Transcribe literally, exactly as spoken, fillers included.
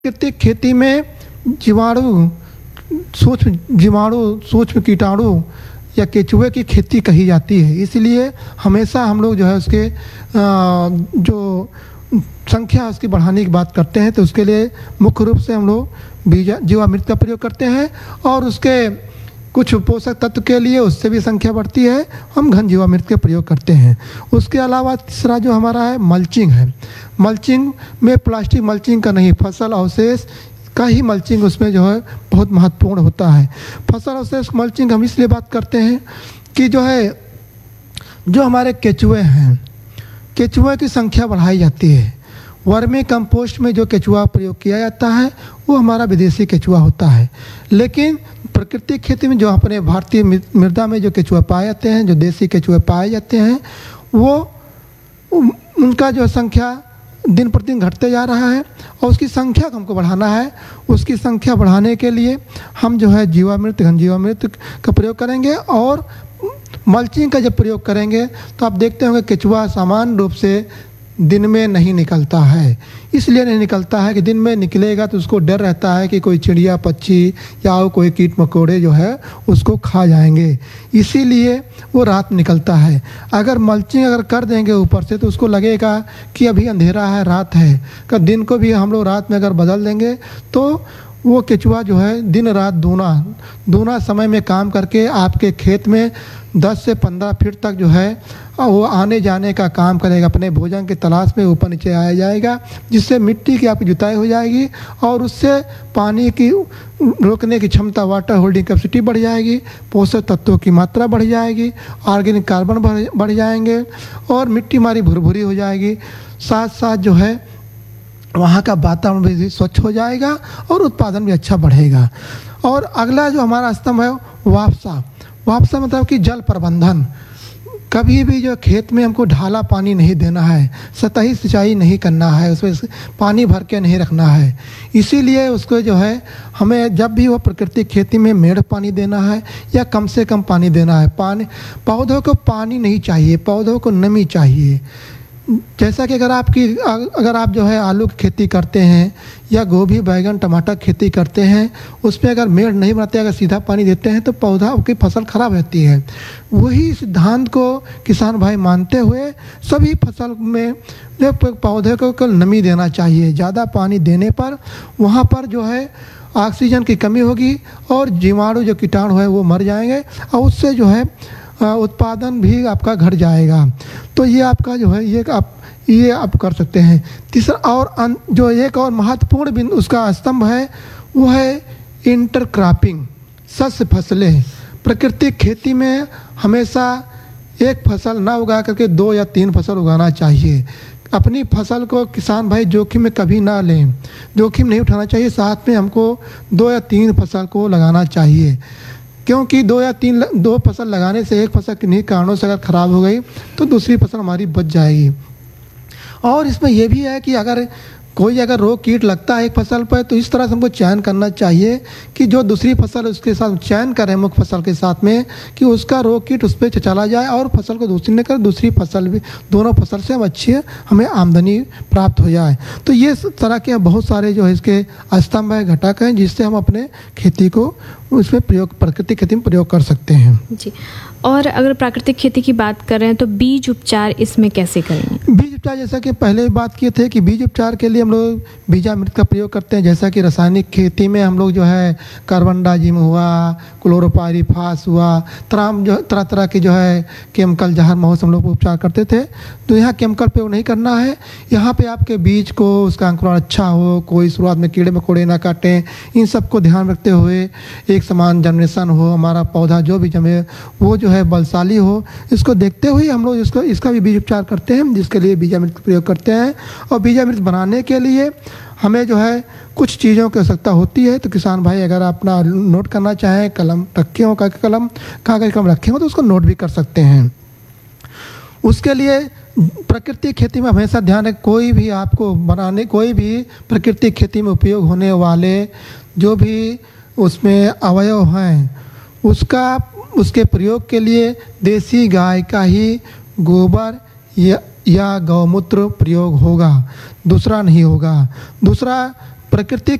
प्राकृतिक खेती में जीवाणु सूक्ष्म जीवाणु सूक्ष्म कीटाणु या केचुए की खेती कही जाती है। इसलिए हमेशा हम लोग जो है उसके जो संख्या उसकी बढ़ाने की बात करते हैं, तो उसके लिए मुख्य रूप से हम लोग बीजा जीवामृत का प्रयोग करते हैं और उसके कुछ पोषक तत्व के लिए उससे भी संख्या बढ़ती है, हम घन जीवामृत का प्रयोग करते हैं। उसके अलावा तीसरा जो हमारा है मल्चिंग है। मल्चिंग में प्लास्टिक मल्चिंग का नहीं, फसल अवशेष का ही मल्चिंग उसमें जो है बहुत महत्वपूर्ण होता है। फसल अवशेष मल्चिंग हम इसलिए बात करते हैं कि जो है जो हमारे केचुए हैं, केचुए की संख्या बढ़ाई जाती है। वर्मी कंपोस्ट में जो केचुआ प्रयोग किया जाता है वो हमारा विदेशी केचुआ होता है, लेकिन प्राकृतिक खेती में जो अपने भारतीय मृदा में जो केचुआ पाए जाते हैं, जो देसी केचुए पाए जाते हैं, वो उनका जो संख्या दिन प्रतिदिन घटते जा रहा है और उसकी संख्या को हमको बढ़ाना है। उसकी संख्या बढ़ाने के लिए हम जो है जीवामृत घन जीवामृत का प्रयोग करेंगे और मल्चिंग का जब प्रयोग करेंगे तो आप देखते होंगे केचुआ सामान्य रूप से दिन में नहीं निकलता है। इसलिए नहीं निकलता है कि दिन में निकलेगा तो उसको डर रहता है कि कोई चिड़िया पक्षी या कोई कीट मकोड़े जो है उसको खा जाएंगे, इसीलिए वो रात निकलता है। अगर मल्चिंग अगर कर देंगे ऊपर से तो उसको लगेगा कि अभी अंधेरा है, रात है। का दिन को भी हम लोग रात में अगर बदल देंगे तो वो केचुआ जो है दिन रात दूना दूना समय में काम करके आपके खेत में दस से पंद्रह फीट तक जो है वो आने जाने का काम करेगा। अपने भोजन की तलाश में ऊपर नीचे आया जाएगा, जिससे मिट्टी की आपकी जुताई हो जाएगी और उससे पानी की रोकने की क्षमता, वाटर होल्डिंग कैपेसिटी बढ़ जाएगी, पोषक तत्वों की मात्रा बढ़ जाएगी, ऑर्गेनिक कार्बन बढ़ बढ़ जाएंगे और मिट्टी हमारी भुरभुरी हो जाएगी। साथ साथ जो है वहाँ का वातावरण भी स्वच्छ हो जाएगा और उत्पादन भी अच्छा बढ़ेगा। और अगला जो हमारा स्तंभ है वापसा। वापसा मतलब कि जल प्रबंधन। कभी भी जो खेत में हमको ढाला पानी नहीं देना है, सतही सिंचाई नहीं करना है, उसमें पानी भर के नहीं रखना है। इसीलिए उसको जो है हमें जब भी वो प्राकृतिक खेती में मेड़ पानी देना है या कम से कम पानी देना है। पानी पौधों को पानी नहीं चाहिए, पौधों को नमी चाहिए। जैसा कि अगर आपकी अगर आप जो है आलू की खेती करते हैं या गोभी बैगन टमाटर खेती करते हैं, उसमें अगर मेड़ नहीं बनाते, अगर सीधा पानी देते हैं तो पौधा की फसल खराब रहती है। वही सिद्धांत को किसान भाई मानते हुए सभी फसल में जो पौधे को नमी देना चाहिए। ज़्यादा पानी देने पर वहाँ पर जो है ऑक्सीजन की कमी होगी और जीवाणु जो कीटाणु है वो मर जाएंगे और उससे जो है उत्पादन भी आपका घट जाएगा। तो ये आपका जो है ये आप ये आप कर सकते हैं। तीसरा और जो एक और महत्वपूर्ण बिंदु उसका स्तंभ है वो है इंटरक्रॉपिंग, शस्य फसलें। प्राकृतिक खेती में हमेशा एक फसल ना उगा करके दो या तीन फसल उगाना चाहिए। अपनी फसल को किसान भाई जोखिम में कभी ना लें, जोखिम नहीं उठाना चाहिए। साथ में हमको दो या तीन फसल को लगाना चाहिए, क्योंकि दो या तीन दो फसल लगाने से एक फसल किन्हीं कारणों से अगर ख़राब हो गई तो दूसरी फसल हमारी बच जाएगी। और इसमें यह भी है कि अगर कोई अगर रोग कीट लगता है एक फसल पर तो इस तरह से हमको चयन करना चाहिए कि जो दूसरी फसल उसके साथ चयन करें मुख्य फसल के साथ में कि उसका रोग कीट उस पर चला जाए और फसल को दूसरी न कर, दूसरी फसल भी दोनों फसल से हम अच्छी हमें आमदनी प्राप्त हो जाए। तो ये तरह के बहुत सारे जो है इसके स्तंभ है, घटक हैं, जिससे हम अपने खेती को उसमें प्रयोग प्राकृतिक खेती में प्रयोग कर सकते हैं जी। और अगर प्राकृतिक खेती की बात कर रहे हैं तो बीज उपचार इसमें कैसे करेंगे? बीज उपचार जैसा कि पहले बात किए थे कि बीज उपचार के लिए हम लोग बीजामृत का प्रयोग करते हैं। जैसा कि रासायनिक खेती में हम लोग जो है कार्बनडाजिम हुआ, क्लोरोपाइरीफास हुआ, तमाम जो तरह तरह के जो है केमिकल जहर महोस हम लोग उपचार करते थे। तो यहाँ केमिकल प्रयोग नहीं करना है। यहाँ पे आपके बीज को उसका अंकुरण अच्छा हो, कोई शुरुआत में कीड़े मकोड़े ना काटें, इन सबको ध्यान रखते हुए एक समान जनरेशन हो, हमारा पौधा जो भी जमे वो जो है बलशाली हो, इसको देखते हुए हम लोग इसको इसका भी बीज उपचार करते हैं, जिसके लिए बीजामृत का प्रयोग करते हैं। और बीजामृत बनाने के लिए हमें जो है कुछ चीज़ों की आवश्यकता होती है। तो किसान भाई अगर अपना नोट करना चाहें, कलम रखे हो, कागज कलम कागज कलम रखे हो तो उसको नोट भी कर सकते हैं। उसके लिए प्राकृतिक खेती में हमेशा ध्यान है, कोई भी आपको बनाने कोई भी प्राकृतिक खेती में उपयोग होने वाले जो भी उसमें अवयव हैं उसका उसके प्रयोग के लिए देसी गाय का ही गोबर या या गौमूत्र प्रयोग होगा, दूसरा नहीं होगा। दूसरा प्राकृतिक